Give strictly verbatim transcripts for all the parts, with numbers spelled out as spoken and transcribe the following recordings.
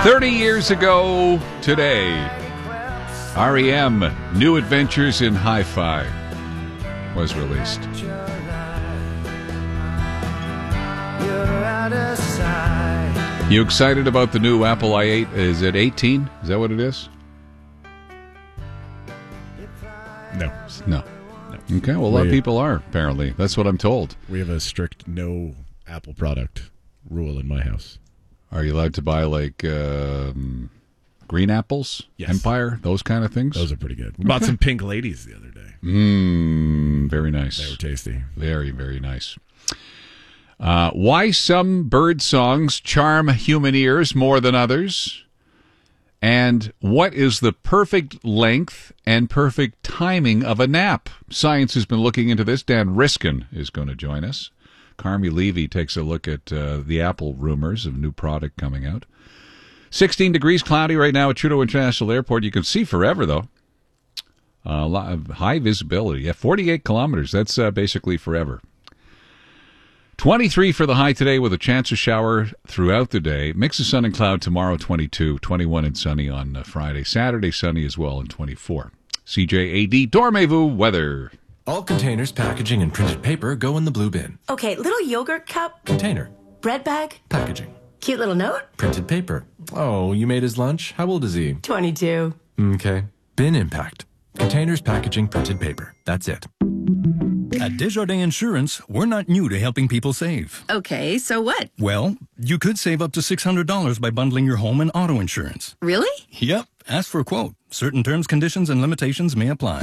thirty years ago today, R E M, New Adventures in Hi-Fi, was released. You excited about the new Apple i eight? Is it eighteen? Is that what it is? No. No. no. Okay, well, a lot we, of people are, apparently. That's what I'm told. We have a strict no Apple product rule in my house. Are you allowed to buy, like, um, green apples? Yes. Empire? Those kind of things? Those are pretty good. We bought some pink ladies the other day. Mmm, very nice. They were tasty. Very, very nice. Uh, why some bird songs charm human ears more than others? And what is the perfect length and perfect timing of a nap? Science has been looking into this. Dan Riskin is going to join us. Carmi Levy takes a look at uh, the Apple rumors of new product coming out. sixteen degrees, cloudy right now at Trudeau International Airport. You can see forever, though. Uh, a lot of high visibility. Yeah, forty-eight kilometers. That's uh, basically forever. twenty-three for the high today with a chance of shower throughout the day. Mix of sun and cloud tomorrow, twenty-two. twenty-one and sunny on uh, Friday. Saturday, sunny as well, and twenty-four. C J A D Dormevu weather. All containers, packaging, and printed paper go in the blue bin. Okay, little yogurt cup. Container. Bread bag. Packaging. Cute little note. Printed paper. Oh, you made his lunch? How old is he? twenty-two. Okay. Bin impact. Containers, packaging, printed paper. That's it. At Desjardins Insurance, we're not new to helping people save. Okay, so what? Well, you could save up to six hundred dollars by bundling your home and auto insurance. Really? Yep. Ask for a quote. Certain terms, conditions, and limitations may apply.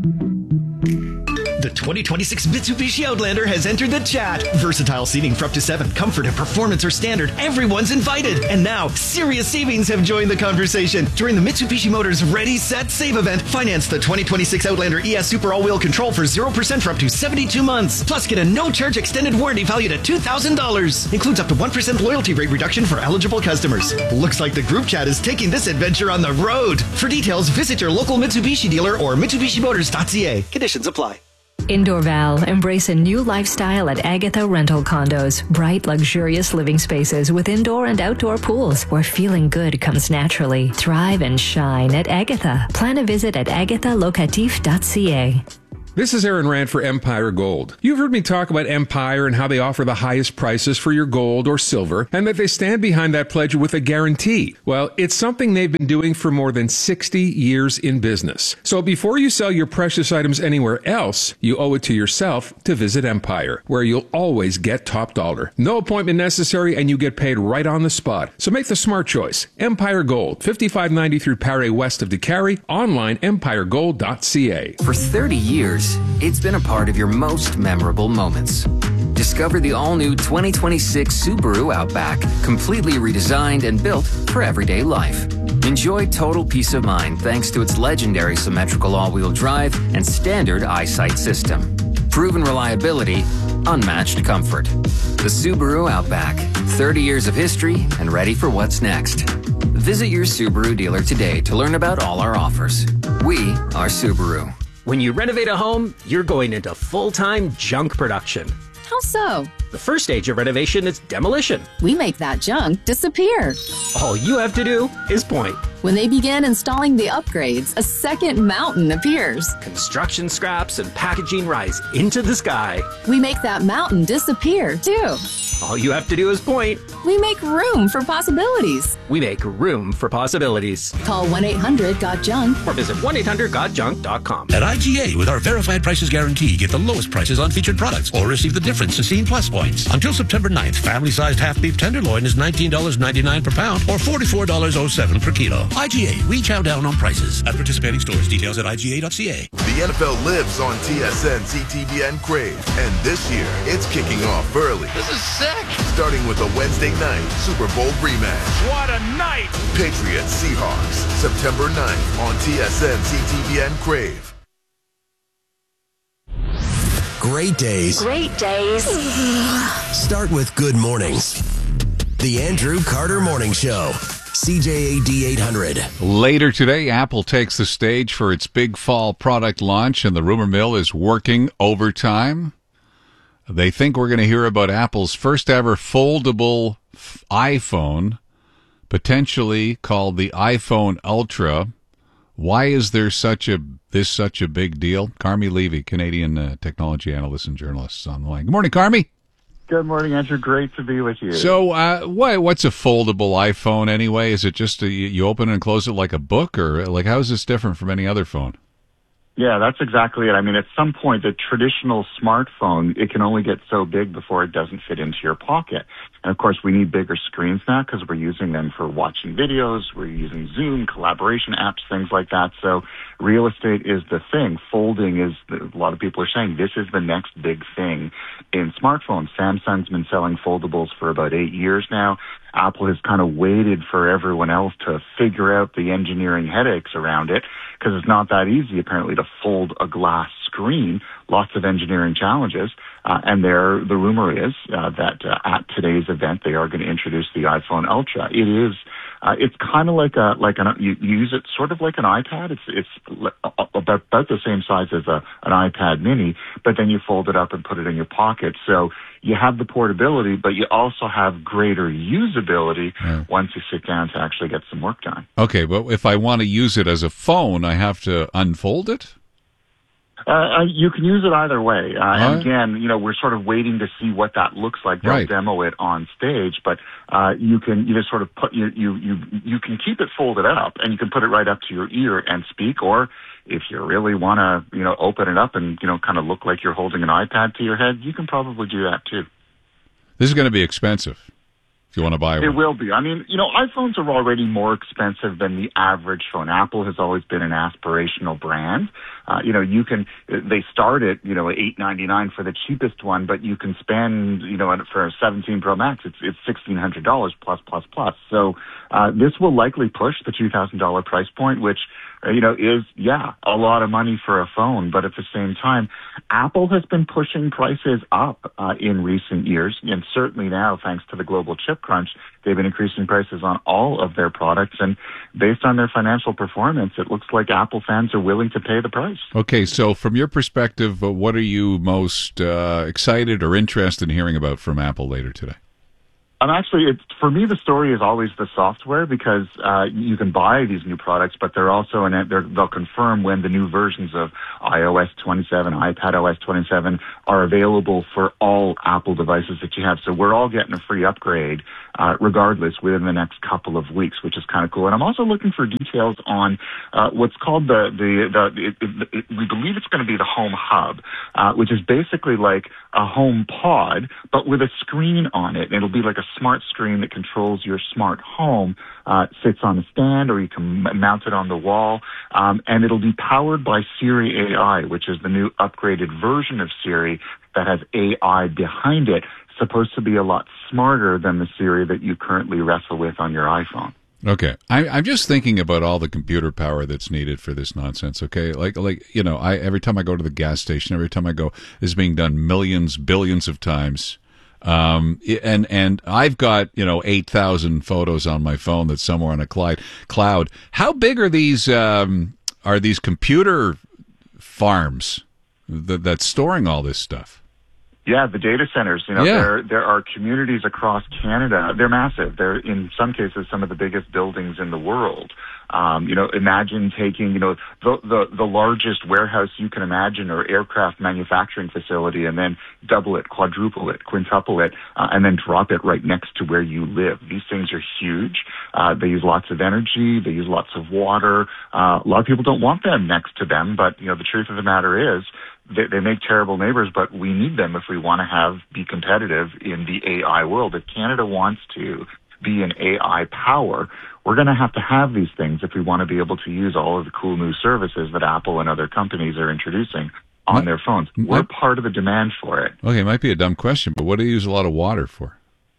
The twenty twenty-six Mitsubishi Outlander has entered the chat. Versatile seating for up to seven, comfort and performance are standard. Everyone's invited. And now, serious savings have joined the conversation. During the Mitsubishi Motors Ready, Set, Save event, finance the twenty twenty-six Outlander E S Super All-Wheel Control for zero percent for up to seventy-two months. Plus, get a no-charge extended warranty valued at two thousand dollars. Includes up to one percent loyalty rate reduction for eligible customers. Looks like the group chat is taking this adventure on the road. For details, visit your local Mitsubishi dealer or Mitsubishi Motors dot C A. Conditions apply. In Dorval, embrace a new lifestyle at Agatha Rental Condos. Bright, luxurious living spaces with indoor and outdoor pools where feeling good comes naturally. Thrive and shine at Agatha. Plan a visit at agatha locatif dot C A. This is Aaron Rand for Empire Gold. You've heard me talk about Empire and how they offer the highest prices for your gold or silver, and that they stand behind that pledge with a guarantee. Well, it's something they've been doing for more than sixty years in business. So before you sell your precious items anywhere else, you owe it to yourself to visit Empire, where you'll always get top dollar. No appointment necessary, and you get paid right on the spot. So make the smart choice. Empire Gold, fifty-five ninety through Paré west of DeCarry, online empire gold dot C A. For thirty years, it's been a part of your most memorable moments. Discover the all-new twenty twenty-six Subaru Outback, completely redesigned and built for everyday life. Enjoy total peace of mind thanks to its legendary symmetrical all-wheel drive and standard eyesight system. Proven reliability, unmatched comfort. The Subaru Outback, thirty years of history and ready for what's next. Visit your Subaru dealer today to learn about all our offers. We are Subaru. When you renovate a home, you're going into full-time junk production. How so? The first stage of renovation is demolition. We make that junk disappear. All you have to do is point. When they begin installing the upgrades, a second mountain appears. Construction scraps and packaging rise into the sky. We make that mountain disappear, too. All you have to do is point. We make room for possibilities. We make room for possibilities. Call one eight hundred got junk or visit one eight hundred got junk dot com. At I G A, with our verified prices guarantee, get the lowest prices on featured products or receive the difference to Scene Plus points. Until September ninth, family-sized half-beef tenderloin is nineteen dollars and ninety-nine cents per pound or forty-four dollars and oh seven cents per kilo. I G A, we chow down on prices. At participating stores, details at I G A dot C A. The N F L lives on T S N, C T V N Crave, and this year, it's kicking off early. This is sick! Starting with a Wednesday night Super Bowl rematch. What a night! Patriots Seahawks, September ninth on T S N, C T V N Crave. Great days. Great days. Start with good mornings. The Andrew Carter Morning Show. C J A D eight hundred. Later today, Apple takes the stage for its big fall product launch, and the rumor mill is working overtime. They think we're going to hear about Apple's first ever foldable iPhone, potentially called the iPhone Ultra. Why is there such a this such a big deal? Carmi Levy, Canadian uh, technology analyst and journalist, is on the line. Good morning, Carmi. Good morning, Andrew. Great to be with you. So, uh, what, what's a foldable iPhone anyway? Is it just a, you open and close it like a book, or like how is this different from any other phone? Yeah, that's exactly it. I mean, at some point, the traditional smartphone, it can only get so big before it doesn't fit into your pocket. And of course, we need bigger screens now because we're using them for watching videos. We're using Zoom, collaboration apps, things like that. So real estate is the thing. Folding is, the, a lot of people are saying this is the next big thing in smartphones. Samsung's been selling foldables for about eight years now. Apple has kind of waited for everyone else to figure out the engineering headaches around it because it's not that easy, apparently, to fold a glass screen. Lots of engineering challenges. Uh, and there, the rumor is uh, that uh, at today's event, they are going to introduce the iPhone Ultra. It is, uh, it's kind of like a, like an, you use it sort of like an iPad. It's, it's about, about the same size as a, an iPad mini, but then you fold it up and put it in your pocket. So you have the portability, but you also have greater usability yeah. once you sit down to actually get some work done. Okay, but if I want to use it as a phone, I have to unfold it? Uh, you can use it either way. Uh, and again, you know, we're sort of waiting to see what that looks like. They'll right. demo it on stage, but uh, you can you just sort of put you you you you can keep it folded up, and you can put it right up to your ear and speak. Or if you really want to, you know, open it up and you know, kind of look like you're holding an iPad to your head, you can probably do that too. This is going to be expensive. If you want to buy one. It will be. I mean, you know, iPhones are already more expensive than the average phone. Apple has always been an aspirational brand. Uh, you know, you can, they start at, you know, eight ninety-nine for the cheapest one, but you can spend, you know, for a seventeen Pro Max, it's, it's sixteen hundred dollars plus, plus, plus. So, uh, this will likely push the two thousand dollars price point, which, you know, is, yeah, a lot of money for a phone. But at the same time, Apple has been pushing prices up uh, in recent years. And certainly now, thanks to the global chip crunch, they've been increasing prices on all of their products. And based on their financial performance, it looks like Apple fans are willing to pay the price. Okay, so from your perspective, uh, what are you most uh, excited or interested in hearing about from Apple later today? I'm actually, it's, for me, the story is always the software because uh, you can buy these new products, but they're also, in it, they're, they'll confirm when the new versions of iOS twenty-seven, iPadOS twenty-seven are available for all Apple devices that you have. So we're all getting a free upgrade uh, regardless within the next couple of weeks, which is kind of cool. And I'm also looking for details on uh, what's called the, the, the it, it, it, we believe it's going to be the Home Hub, uh, which is basically like a home pod, but with a screen on it. It'll be like a smart screen that controls your smart home, uh, sits on a stand or you can m- mount it on the wall. Um, and it'll be powered by Siri A I, which is the new upgraded version of Siri that has A I behind it, supposed to be a lot smarter than the Siri that you currently wrestle with on your iPhone. Okay, I, I'm just thinking about all the computer power that's needed for this nonsense. Okay, like like you know, I every time I go to the gas station, every time I go, this is being done millions, billions of times. Um, and, and I've got, you know, eight thousand photos on my phone that's somewhere on a cloud. Cloud. How big are these, um, are these computer farms that, that's storing all this stuff? Yeah, the data centers, you know, yeah. there there are communities across Canada. They're massive. They're, in some cases, some of the biggest buildings in the world. Um, you know, imagine taking, you know, the, the, the largest warehouse you can imagine or aircraft manufacturing facility and then double it, quadruple it, quintuple it, uh, and then drop it right next to where you live. These things are huge. Uh, they use lots of energy. They use lots of water. Uh, a lot of people don't want them next to them, but, you know, the truth of the matter is, They, they make terrible neighbors, but we need them if we want to have be competitive in the A I world. If Canada wants to be an A I power, we're going to have to have these things if we want to be able to use all of the cool new services that Apple and other companies are introducing on what? their phones. We're what? part of the demand for it. Okay, it might be a dumb question, but what do you use a lot of water for?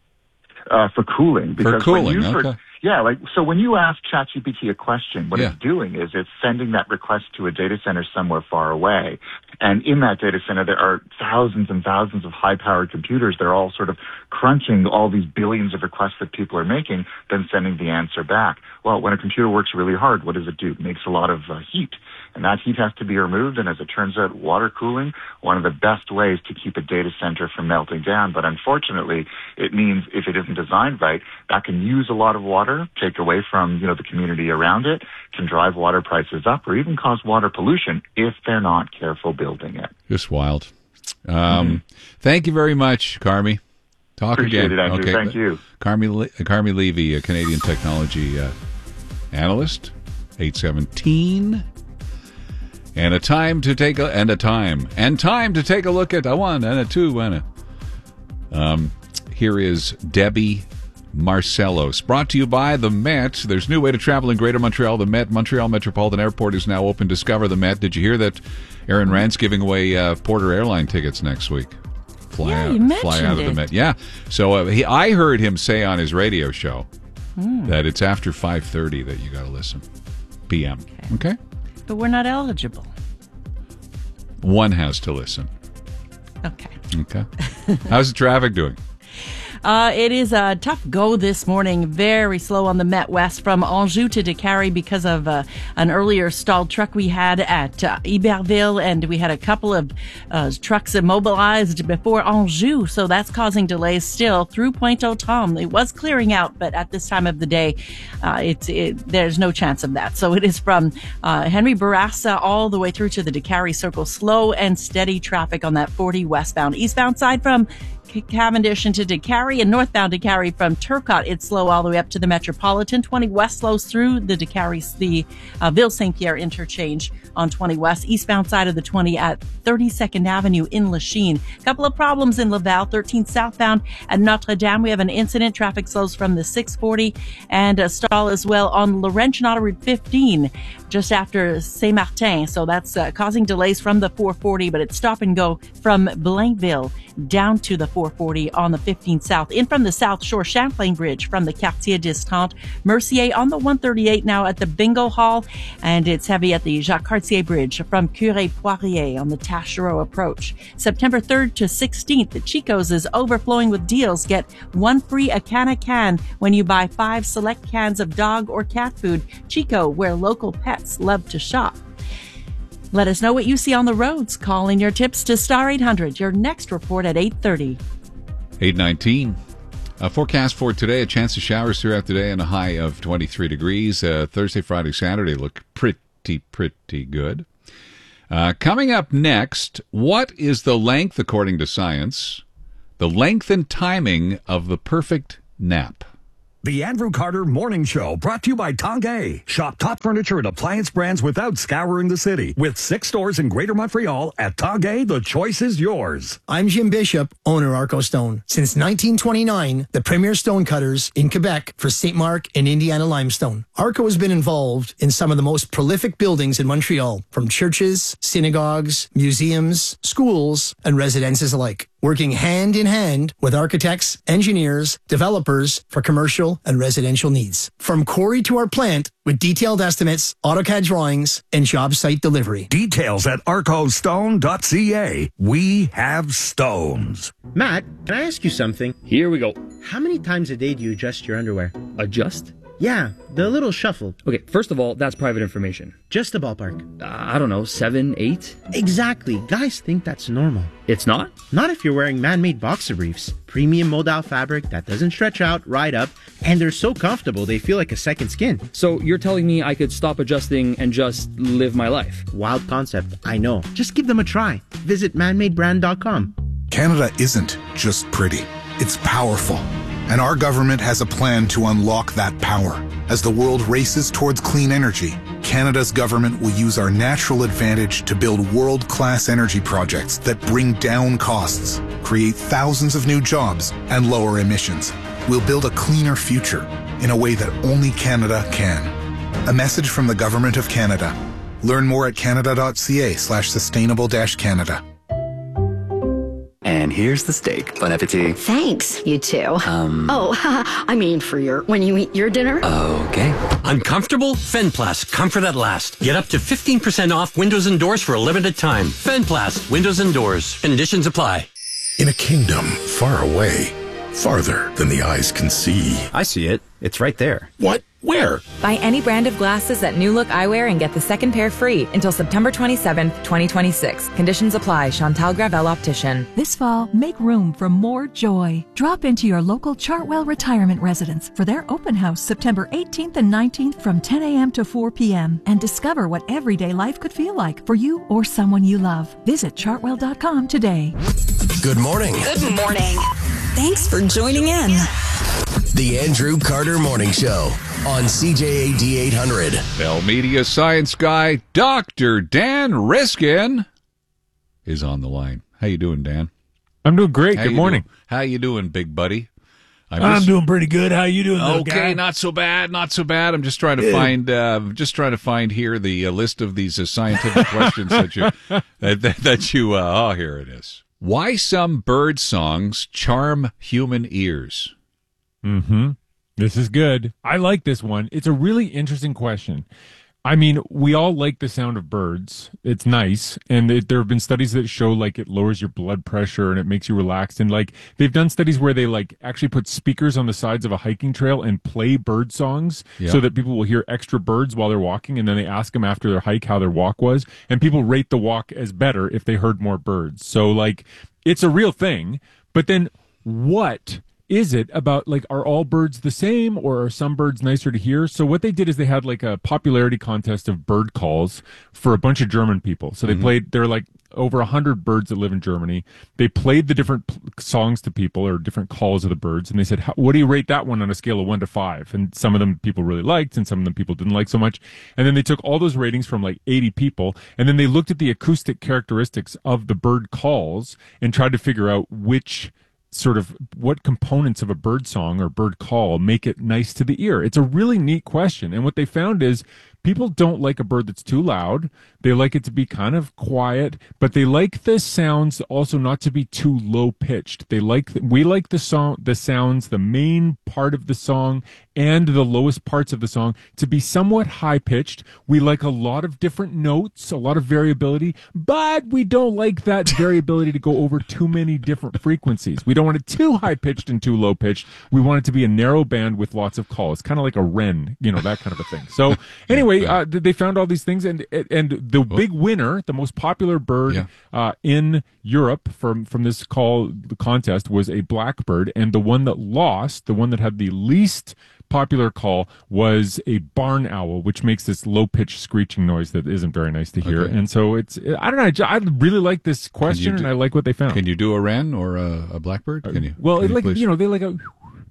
Uh, for cooling. For cooling, you, okay. For, yeah, like, so when you ask ChatGPT a question, what yeah. it's doing is it's sending that request to a data center somewhere far away. And in that data center, there are thousands and thousands of high-powered computers. They're all sort of crunching all these billions of requests that people are making, then sending the answer back. Well, when a computer works really hard, what does it do? It makes a lot of uh, heat. And that heat has to be removed. And as it turns out, water cooling, one of the best ways to keep a data center from melting down. But unfortunately, it means if it isn't designed right, that can use a lot of water. water, take away from, you know, the community around it, can drive water prices up or even cause water pollution if they're not careful building it. Just wild. Um, mm-hmm. Thank you very much, Carmi. Talk Appreciate again. it, Andrew. Okay. Thank you. Carmi, Le- Carmi Levy, a Canadian technology uh, analyst, eight seventeen. And a time to take a, and a time, and time to take a look at a one and a two and a, um, here is Debbie Marcellos, brought to you by the Met. There's a new way to travel in Greater Montreal. The Met, Montreal Metropolitan Airport, is now open. Discover the Met. Did you hear that Aaron Rand's giving away uh, Porter Airline tickets next week? Fly yeah, out, you mentioned fly out of it. the Met. Yeah. So uh, he, I heard him say on his radio show Mm. that it's after five thirty that you got to listen, P M. Okay. okay. But we're not eligible. One has to listen. Okay. Okay. How's the traffic doing? Uh, it is a tough go this morning. Very slow on the Met West from Anjou to Décarie because of uh, an earlier stalled truck we had at uh, Iberville, and we had a couple of uh, trucks immobilized before Anjou, so that's causing delays still through Pointe-aux-Trembles. It was clearing out, but at this time of the day, uh, it's it, there's no chance of that. So it is from uh, Henry Bourassa all the way through to the Décarie Circle. Slow and steady traffic on that forty westbound. Eastbound side from Cavendish into Décarie, and northbound Décarie from Turcotte, it's slow all the way up to the Metropolitan. twenty West slows through the Décarie, the uh, Ville-Saint-Pierre interchange on twenty West. Eastbound side of the twenty at thirty-second Avenue in Lachine. A couple of problems in Laval. thirteen southbound at Notre Dame. We have an incident. Traffic slows from the six forty, and a stall as well on Laurentian Autoroute fifteen just after Saint-Martin. So that's uh, causing delays from the four forty, but it's stop and go from Blainville down to the four forty on the fifteen South. In from the South Shore, Champlain Bridge from the Quartier d'Estante. Mercier on the one thirty-eight now at the Bingo Hall, and it's heavy at the Jacques Cartier Bridge from Curé Poirier on the Taschereau approach. September third to sixteenth, the Chico's is overflowing with deals. Get one free a can of can when you buy five select cans of dog or cat food. Chico, where local pets love to shop. Let us know what you see on the roads. Call in your tips to Star eight hundred. Your next report at eight thirty. eight nineteen. A forecast for today, a chance of showers throughout the day and a high of twenty-three degrees. Uh, Thursday, Friday, Saturday look pretty, pretty good. Uh, coming up next, what is the length, according to science, the length and timing of the perfect nap? The Andrew Carter Morning Show, brought to you by Tanguay. Shop top furniture and appliance brands without scouring the city. With six stores in Greater Montreal, at Tanguay, the choice is yours. I'm Jim Bishop, owner Arco Stone. Since nineteen twenty-nine, the premier stone cutters in Quebec for Saint Marc and Indiana limestone. Arco has been involved in some of the most prolific buildings in Montreal, from churches, synagogues, museums, schools, and residences alike, working hand in hand with architects, engineers, developers for commercial and residential needs. From quarry to our plant, with detailed estimates, AutoCAD drawings, and job site delivery. Details at arco stone dot c a. We have stones. Matt, can I ask you something? Here we go. How many times a day do you adjust your underwear? Adjust? Yeah, the little shuffle. Okay, first of all, that's private information. Just a ballpark. Uh, I don't know, seven, eight? Exactly. Guys think that's normal. It's not? Not if you're wearing man-made boxer briefs. Premium modal fabric that doesn't stretch out, ride up, and they're so comfortable they feel like a second skin. So you're telling me I could stop adjusting and just live my life? Wild concept, I know. Just give them a try. Visit man made brand dot com. Canada isn't just pretty. It's powerful. And our government has a plan to unlock that power. As the world races towards clean energy, Canada's government will use our natural advantage to build world-class energy projects that bring down costs, create thousands of new jobs, and lower emissions. We'll build a cleaner future in a way that only Canada can. A message from the Government of Canada. Learn more at canada dot c a slash sustainable dash Canada. And here's the steak. Bon appetit. Thanks, you too. Um. Oh, I mean for your, when you eat your dinner. Okay. Uncomfortable? Fenplast. Comfort at last. Get up to fifteen percent off windows and doors for a limited time. Fenplast. Windows and doors. Conditions apply. In a kingdom far away, farther than the eyes can see. I see it. It's right there. What? Where? Buy any brand of glasses at New Look Eyewear and get the second pair free until September twenty-seventh, twenty twenty-six. Conditions apply. Chantal Gravel Optician. This fall, make room for more joy. Drop into your local Chartwell Retirement Residence for their open house September eighteenth and nineteenth from ten a.m. to four p.m. and discover what everyday life could feel like for you or someone you love. Visit chartwell dot com today. Good morning. Good morning. Thanks for joining in. The Andrew Carter Morning Show on C J A D eight hundred. Bell Media science guy Doctor Dan Riskin is on the line. How you doing, Dan? I'm doing great. How Good you morning. Doing? How you doing, big buddy? I'm, I'm doing pretty good. How you doing, little Okay, guy? not so bad, not so bad. I'm just trying to Good. find, uh, just trying to find here the uh, list of these uh, scientific questions that you, that, that, that you. Uh, oh, here it is. Why some bird songs charm human ears? Mm-hmm. This is good. I like this one. It's a really interesting question. I mean, we all like the sound of birds. It's nice. And it, there have been studies that show like it lowers your blood pressure and it makes you relaxed. And like they've done studies where they like actually put speakers on the sides of a hiking trail and play bird songs Yeah. so that people will hear extra birds while they're walking. And then they ask them after their hike how their walk was. And people rate the walk as better if they heard more birds. So like it's a real thing. But then what is it about, like, are all birds the same or are some birds nicer to hear? So what they did is they had like a popularity contest of bird calls for a bunch of German people. So they Mhm. played, there are like over a hundred birds that live in Germany. They played the different p- songs to people or different calls of the birds. And they said, "How- what do you rate that one on a scale of one to five? And some of them people really liked and some of them people didn't like so much. And then they took all those ratings from like eighty people. And then they looked at the acoustic characteristics of the bird calls and tried to figure out which sort of what components of a bird song or bird call make it nice to the ear. It's a really neat question. And what they found is people don't like a bird that's too loud. They like it to be kind of quiet, but they like the sounds also not to be too low pitched. They like, the, we like the song, the sounds, the main part of the song and the lowest parts of the song to be somewhat high pitched. We like a lot of different notes, a lot of variability, but we don't like that variability to go over too many different frequencies. We don't want it too high pitched and too low pitched. We want it to be a narrow band with lots of calls, kind of like a wren, you know, that kind of a thing. So anyway, uh, they found all these things, and and the big winner, the most popular bird Yeah. uh, in Europe from from this call the contest was a blackbird, and the one that lost, the one that had the least popular call, was a barn owl, which makes this low pitched screeching noise that isn't very nice to hear. Okay. And so it's I don't know. I, ju- I really like this question, do- and I like what they found. Can you do a wren or a, a blackbird? Can you? Well, Can it like please? you know, they like a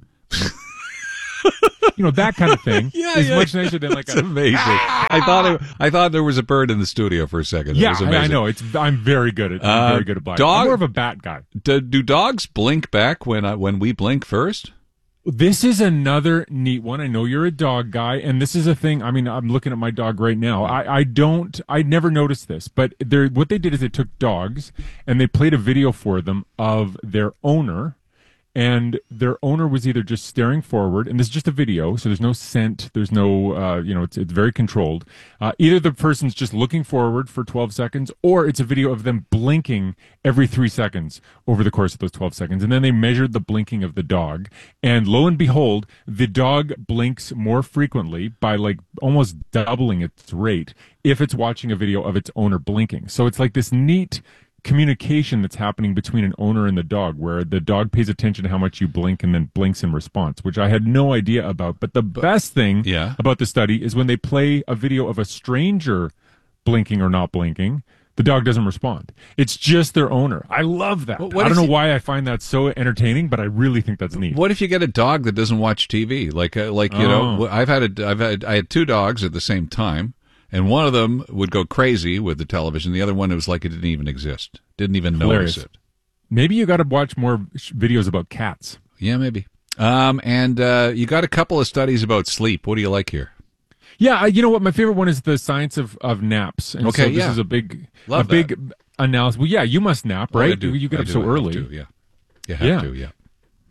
you know that kind of thing Yeah, is yeah. much nicer than like It's a amazing. I thought it, I thought there was a bird in the studio for a second. That yeah. was I, amazing. I know it's. I'm very good at. I'm Uh, very good at black. dog- I'm more of a bat guy. Do, do dogs blink back when uh, when we blink first? This is another neat one. I know you're a dog guy, and this is a thing. I mean, I'm looking at my dog right now. I, I don't, I never noticed this, but they're, what they did is they took dogs and they played a video for them of their owner, and their owner was either just staring forward, and this is just a video, so there's no scent, there's no, uh, you know, it's, it's very controlled. Uh, either the person's just looking forward for twelve seconds, or it's a video of them blinking every three seconds over the course of those twelve seconds. And then they measured the blinking of the dog, and lo and behold, the dog blinks more frequently by like almost doubling its rate if it's watching a video of its owner blinking. So it's like this neat communication that's happening between an owner and the dog, where the dog pays attention to how much you blink and then blinks in response, which I had no idea about. But the best thing Yeah. about the study is when they play a video of a stranger blinking or not blinking, the dog doesn't respond. It's just their owner. I love that. Well, what I don't if know you- why I find that so entertaining, but I really think that's neat. What if you get a dog that doesn't watch T V? Like, uh, like you Oh. know, I've had a, I've had, I had two dogs at the same time, and one of them would go crazy with the television. The other one, it was like it didn't even exist, didn't even Hilarious. notice it. Maybe you got to watch more sh- videos about cats. Yeah, maybe. Um, and uh, you got a couple of studies about sleep. What do you like here? Yeah, I- you know what? My favorite one is the science of, of naps. And Okay, so this yeah. is a big, Love a big analysis. Well, yeah, you must nap, Oh, I right? do. You get I up do. so I have early. to, yeah. You have Yeah. to, yeah.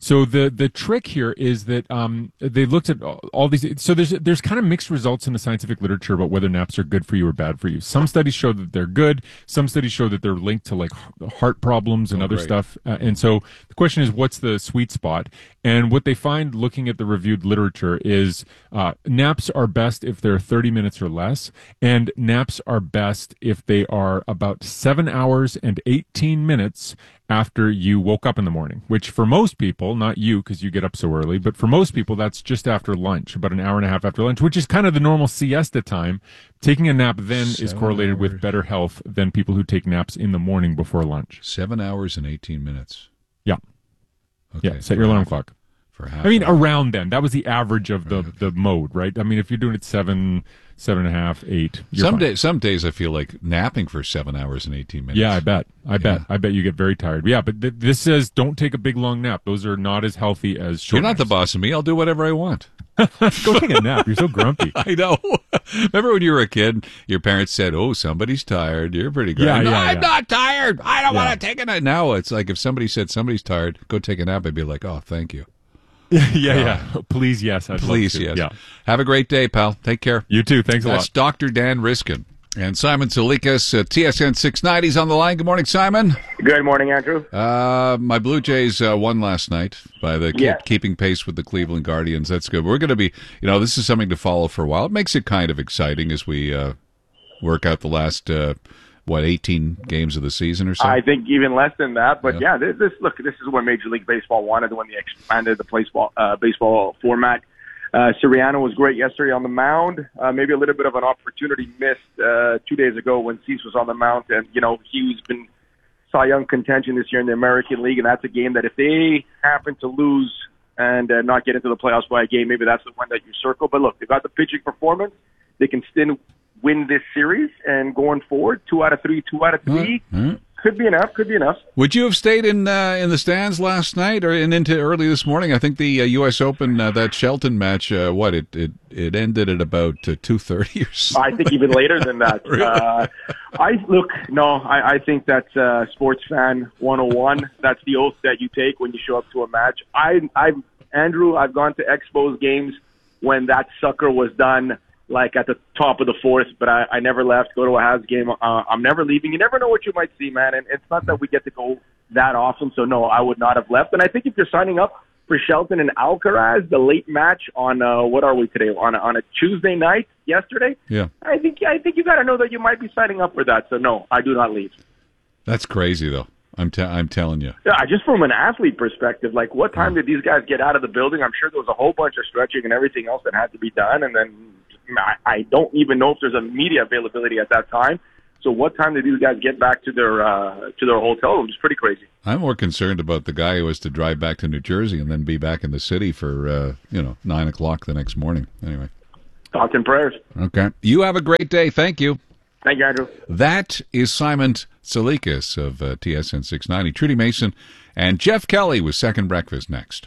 So the the trick here is that um, they looked at all, all these. So there's there's kind of mixed results in the scientific literature about whether naps are good for you or bad for you. Some studies show that they're good. Some studies show that they're linked to like heart problems and Oh, other great. stuff. Uh, and so the question is, what's the sweet spot? And what they find looking at the reviewed literature is uh, naps are best if they're thirty minutes or less, and naps are best if they are about seven hours and eighteen minutes after you woke up in the morning, which for most people, not you because you get up so early, but for most people, that's just after lunch, about an hour and a half after lunch, which is kind of the normal siesta time. Taking a nap then is Seven correlated hours. with better health than people who take naps in the morning before lunch. Seven hours and eighteen minutes. Yeah. Okay, Yeah, set your alarm clock. For half I mean, an hour. around then. That was the average of the, the mode, right? I mean, if you're doing it seven, seven and a half, eight, you're Some fine. days, some days I feel like napping for seven hours and eighteen minutes. Yeah, I bet. I bet. I bet you get very tired. Yeah, but th- this says don't take a big long nap. Those are not as healthy as short You're not the boss of me. I'll do whatever I want. Go take a nap. You're so grumpy. I know. Remember when you were a kid, your parents said, "Oh, somebody's tired." You're pretty grumpy. Yeah, no, yeah, I'm yeah. not tired. I don't Yeah. want to take a nap. Now it's like if somebody said somebody's tired, go take a nap. I'd be like, "Oh, thank you." yeah, yeah. Please, yes. I'd love Please, to. yes. Yeah. Have a great day, pal. Take care. You too. Thanks a That's lot. Doctor Dan Riskin. And Simon Salikas, uh, T S N six ninety is on the line. Good morning, Simon. Good morning, Andrew. Uh, my Blue Jays uh, won last night by the keep, Yes. keeping pace with the Cleveland Guardians. That's good. We're going to be, you know, this is something to follow for a while. It makes it kind of exciting as we uh, work out the last, uh, what, eighteen games of the season or so? I think even less than that, but yeah, this, this look, this is what Major League Baseball wanted when they expanded the baseball uh, baseball format. Uh, Sirianni was great yesterday on the mound. Uh, maybe a little bit of an opportunity missed uh, two days ago when Cease was on the mound, and you know he's been Cy Young contention this year in the American League, and that's a game that if they happen to lose and uh, not get into the playoffs by a game, maybe that's the one that you circle. But look, they got the pitching performance; they can still win this series, and going forward, two out of three, two out of three. Mm-hmm. Could be enough. Could be enough. Would you have stayed in uh, in the stands last night or and into early this morning? I think the uh, U S Open, uh, that Shelton match, uh, what it, it it ended at about uh, two thirty or so. I think even later than that. Really? uh, I look. No, I, I think that's uh, sports fan one oh one. That's the oath that you take when you show up to a match. I, I, Andrew, I've gone to Expos games when that sucker was done. Like at the top of the fourth, but I, I never left. Go to a Habs game. Uh, I'm never leaving. You never know what you might see, man. And it's not that we get to go that often, so no, I would not have left. And I think if you're signing up for Shelton and Alcaraz, the late match on uh, what are we today? On a, on a Tuesday night, yesterday. Yeah. I think I think you got to know that you might be signing up for that. So no, I do not leave. That's crazy, though. I'm te- I'm telling you. Yeah, just from an athlete perspective, like what time did these guys get out of the building? I'm sure there was a whole bunch of stretching and everything else that had to be done, and then I, I don't even know if there's a media availability at that time. So what time did these guys get back to their uh, to their hotel room? It's pretty crazy. I'm more concerned about the guy who has to drive back to New Jersey and then be back in the city for uh, you know nine o'clock the next morning. Anyway. Thoughts and prayers. Okay. You have a great day. Thank you. Thank you, Andrew. That is Simon Salikas of uh, T S N six ninety. Trudy Mason and Jeff Kelly with Second Breakfast next.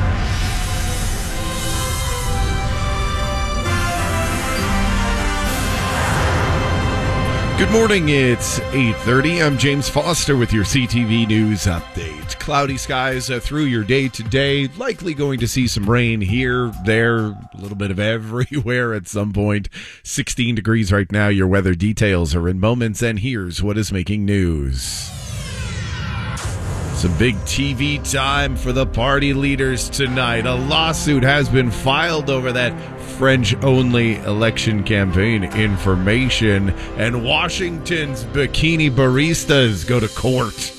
Good morning, it's eight thirty. I'm James Foster with your C T V News update. Cloudy skies uh, through your day today. Likely going to see some rain here, there, a little bit of everywhere at some point. sixteen degrees right now. Your weather details are in moments, and here's what is making news. Some big T V time for the party leaders tonight. A lawsuit has been filed over that French-only election campaign information, and Washington's bikini baristas go to court.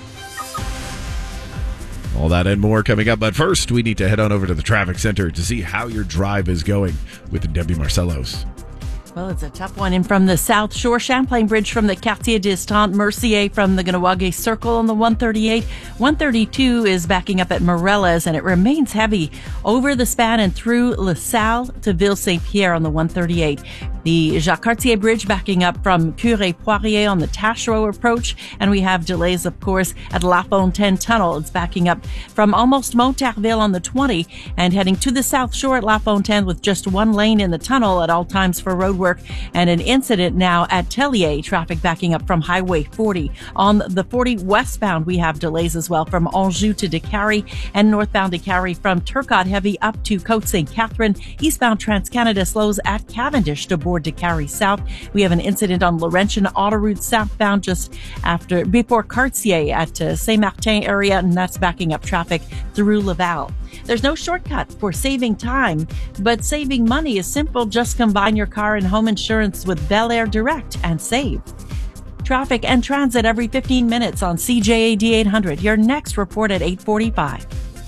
All that and more coming up, but first we need to head on over to the traffic center to see how your drive is going with Debbie Marcellos. Well, it's a tough one. And from the South Shore, Champlain Bridge from the Quartier d'Estaing, Mercier from the Ganawage Circle on the one thirty-eight. one thirty-two is backing up at Morellas, and it remains heavy over the span and through La Salle to Ville Saint Pierre on the one thirty-eight. The Jacques Cartier Bridge backing up from Curé-Poirier on the Taschereau approach. And we have delays, of course, at La Fontaine Tunnel. It's backing up from almost Montarville on the twenty and heading to the South Shore at La Fontaine with just one lane in the tunnel at all times for roadwork. And an incident now at Tellier. Traffic backing up from Highway forty. On the forty westbound, we have delays as well from Anjou to Décarie and northbound Décarie from Turcotte heavy up to Côte Saint Catherine. Eastbound TransCanada slows at Cavendish to board Décarie South. We have an incident on Laurentian Autoroute southbound just after before Cartier at uh, Saint-Martin area, and that's backing up traffic through Laval. There's no shortcut for saving time, but saving money is simple. Just combine your car and home insurance with Bel Air Direct and save. Traffic and transit every fifteen minutes on C J A D eight hundred. Your next report at eight forty-five.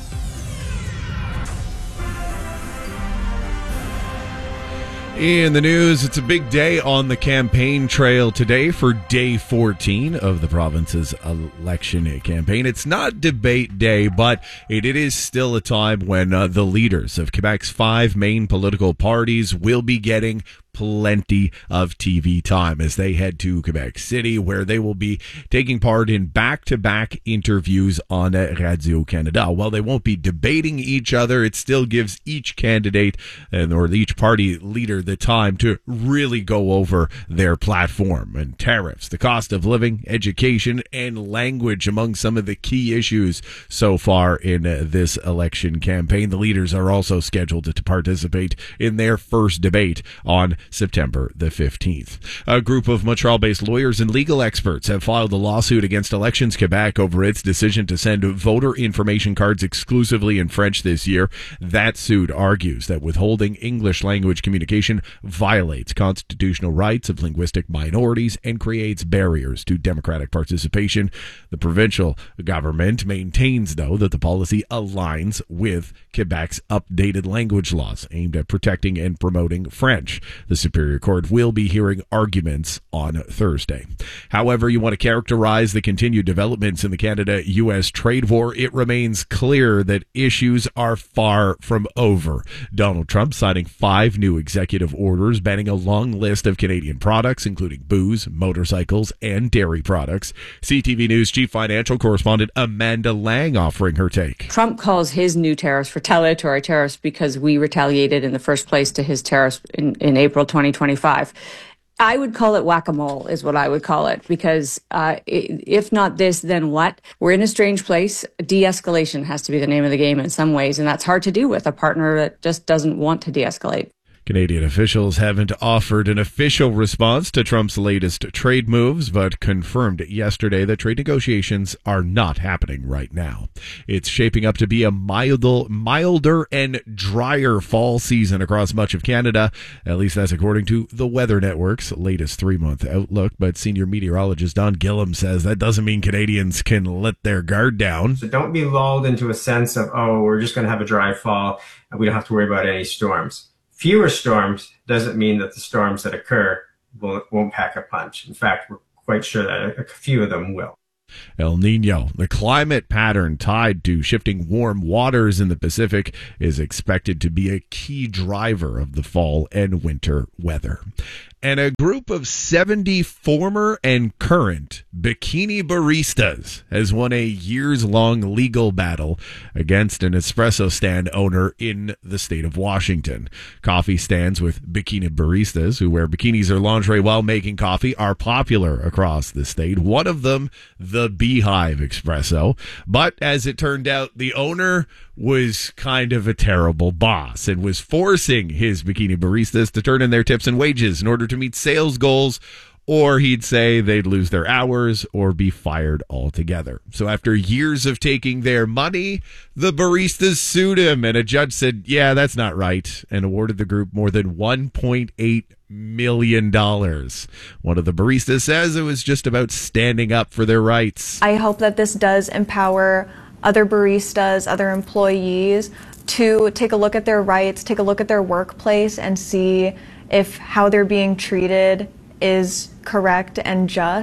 In the news, it's a big day on the campaign trail today for day fourteen of the province's election campaign. It's not debate day, but it, it is still a time when uh, the leaders of Quebec's five main political parties will be getting plenty of T V time as they head to Quebec City, where they will be taking part in back-to-back interviews on Radio-Canada. While they won't be debating each other, it still gives each candidate and or each party leader the time to really go over their platform and tariffs, the cost of living, education, and language among some of the key issues so far in uh, this election campaign. The leaders are also scheduled to participate in their first debate on September the fifteenth. A group of Montreal-based lawyers and legal experts have filed a lawsuit against Elections Quebec over its decision to send voter information cards exclusively in French this year. That suit argues that withholding English language communication violates constitutional rights of linguistic minorities and creates barriers to democratic participation. The provincial government maintains, though, that the policy aligns with Quebec's updated language laws aimed at protecting and promoting French. The Superior Court will be hearing arguments on Thursday. However you want to characterize the continued developments in the Canada-U S trade war, it remains clear that issues are far from over. Donald Trump signing five new executive orders banning a long list of Canadian products, including booze, motorcycles, and dairy products. C T V News chief financial correspondent Amanda Lang offering her take. Trump calls his new tariffs retaliatory tariffs because we retaliated in the first place to his tariffs in, in April twenty twenty-five. I would call it whack-a-mole is what I would call it, because uh, if not this, then what? We're in a strange place. De-escalation has to be the name of the game in some ways, and that's hard to do with a partner that just doesn't want to de-escalate. Canadian officials haven't offered an official response to Trump's latest trade moves, but confirmed yesterday that trade negotiations are not happening right now. It's shaping up to be a milder, milder and drier fall season across much of Canada. At least that's according to the Weather Network's latest three-month outlook. But senior meteorologist Don Gillum says that doesn't mean Canadians can let their guard down. So don't be lulled into a sense of, oh, we're just going to have a dry fall and we don't have to worry about any storms. Fewer storms doesn't mean that the storms that occur will, won't pack a punch. In fact, we're quite sure that a few of them will. El Nino, the climate pattern tied to shifting warm waters in the Pacific, is expected to be a key driver of the fall and winter weather. And a group of seventy former and current bikini baristas has won a years-long legal battle against an espresso stand owner in the state of Washington. Coffee stands with bikini baristas who wear bikinis or lingerie while making coffee are popular across the state. One of them, the Beehive Espresso. But as it turned out, the owner was kind of a terrible boss and was forcing his bikini baristas to turn in their tips and wages in order to meet sales goals, or he'd say they'd lose their hours or be fired altogether. So after years of taking their money, the baristas sued him, and a judge said, yeah, that's not right, and awarded the group more than one point eight million dollars. One of the baristas says it was just about standing up for their rights. I hope that this does empower other baristas, other employees to take a look at their rights, take a look at their workplace and see if how they're being treated is correct and just.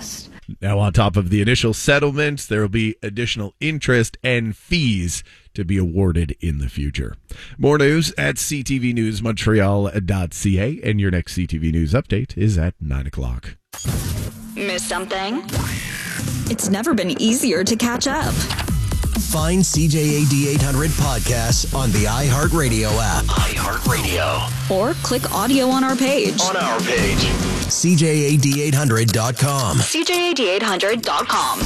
Now, on top of the initial settlement, there will be additional interest and fees to be awarded in the future. More news at c t v news montreal dot c a, and your next C T V News update is at nine o'clock. Miss something? It's never been easier to catch up. Find C J A D eight hundred podcasts on the iHeartRadio app. iHeartRadio. Or click audio on our page. On our page. C J A D eight hundred dot com. C J A D eight hundred dot com.